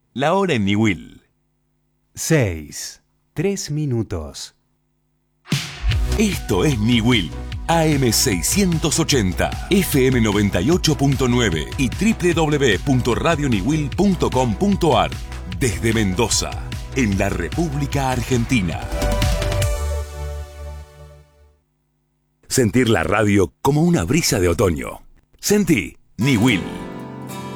La hora en Niwil. 6, 3 minutos. Esto es Niwil. AM680, FM 98.9 y www.radioniwil.com.ar. Desde Mendoza, en la República Argentina. Sentir la radio como una brisa de otoño. Sentí Niwil.